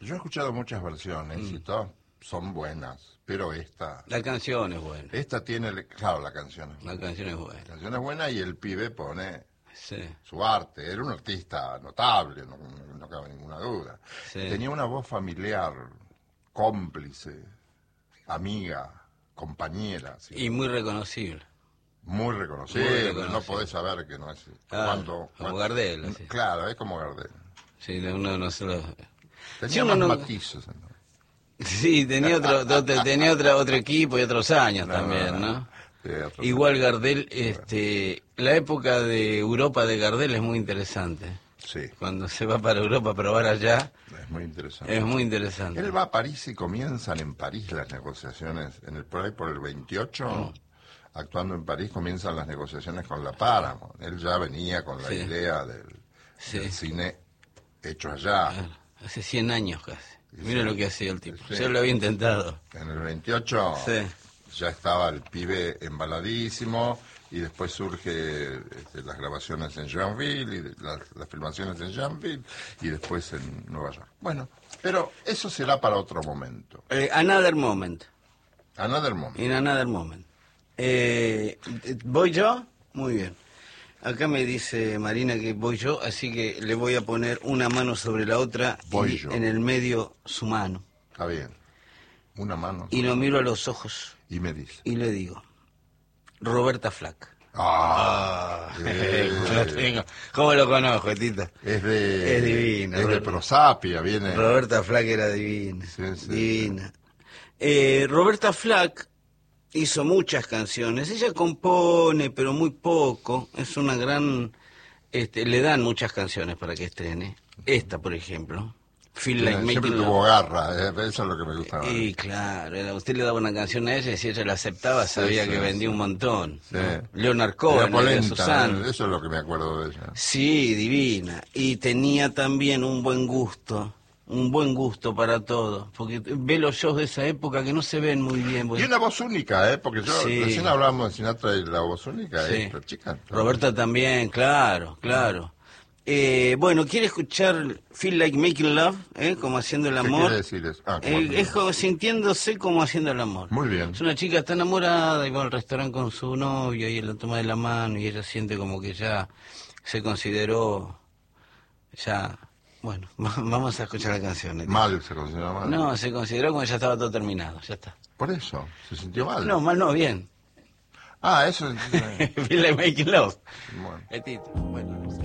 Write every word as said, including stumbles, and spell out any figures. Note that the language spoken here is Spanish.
Yo he escuchado muchas versiones Mm. y todas son buenas, pero esta... La canción es buena. Esta tiene... Claro, la canción es La buena. canción es La buena. canción es buena y el pibe pone Sí, su arte. Era un artista notable, no, no cabe ninguna duda. sí. Tenía una voz familiar, cómplice, amiga, compañera. ¿sí? Y muy reconocible. Muy reconocible, Muy no reconocible. podés saber que no es... Claro, cuando, como cuando- Gardel, así. Claro, es como Gardel. Sí, de uno no se lo... Tenía Sí, uno más no- matices. ¿no? Sí, tenía otro, otro- tenía otra, otro equipo y otros años No, también, no, ¿no? Sí, otro- Igual Gardel, este, la época de Europa de Gardel es muy interesante. Sí, Cuando se va para Europa a probar allá, es muy interesante. es muy interesante. Él va a París y comienzan en París las negociaciones, en el por ahí por el veintiocho, Oh. actuando en París comienzan las negociaciones con la Paramount. Él ya venía con la Sí. idea del, Sí. del cine hecho allá. Claro, hace cien años casi. Mira Sí. lo que hacía el tipo. Sí. Yo lo había intentado. En el veintiocho Sí. ya estaba el pibe embaladísimo y después surge este, las grabaciones en Jeanville y de- las, las filmaciones en Jeanville y después en Nueva York. Bueno, pero eso será para otro momento. Eh, another moment. Another moment. In another moment. Eh, ¿Voy yo? Muy bien. Acá me dice Marina que voy yo, así que le voy a poner una mano sobre la otra Voy y yo. en el medio su mano. Está bien. Una mano. Y lo miro a los ojos Y me dice. y le digo, Roberta Flack. Ah, eh, Lo tengo. ¿Cómo lo conozco, Tita? es de. Es divina, Es de Roberta. Prosapia, viene. Roberta Flack era divina. Sí, sí, divina. Eh, Roberta Flack hizo muchas canciones. Ella compone, pero muy poco. Es una gran... Este, le dan muchas canciones para que estrene. Esta, por ejemplo. Feel Like Siempre Making tuvo Love. garra, eh, eso es lo que me gusta. Y claro, era- usted le daba una canción a ella y si ella la aceptaba sabía sí, que vendía sí. un montón. Sí. ¿no? Leonard Era Cohen, María polenta, Susana. eh, eso es lo que me acuerdo de ella. Sí, divina. Y tenía también un buen gusto, un buen gusto para todo. Porque ve los shows de esa época que no se ven muy bien. Y porque- una voz única, ¿eh? Porque yo Sí. recién hablábamos de Sinatra y la voz única, Sí. ¿eh? Esta chica. Roberta también, claro, claro. Eh, bueno, ¿quiere escuchar Feel Like Making Love? ¿Eh? Como haciendo el ¿Qué amor. quiere decir eso? Ah, como Eh, haciendo- es como sintiéndose como haciendo el amor. Muy bien. Es una chica está enamorada y va al restaurante con su novio y él la toma de la mano y ella siente como que ya se consideró, ya, bueno, vamos a escuchar la canción. ¿eh? Mal se considera mal. No, se consideró como que ya estaba todo terminado, ya está. Por eso, se sintió mal. No, mal no, bien. Ah, eso. eh, Feel Like Making Love. bueno. El título, bueno.